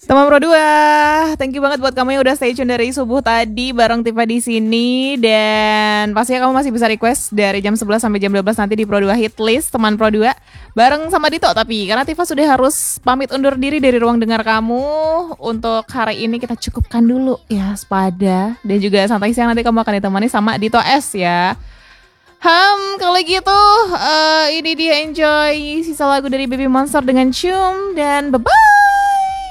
Teman Pro 2, thank you banget buat kamu yang udah stay tune dari subuh tadi bareng Tifa di sini. Dan pastinya kamu masih bisa request dari jam 11 sampai jam 12 nanti di Pro 2 Hit List Teman Pro 2 bareng sama Dito. Tapi karena Tifa sudah harus pamit undur diri dari ruang dengar kamu, untuk hari ini kita cukupkan dulu ya, sepada. Dan juga santai siang nanti kamu akan ditemani sama Dito S ya. Kalau gitu ini dia enjoy sisa lagu dari Baby Monster dengan Cium. Dan bye-bye.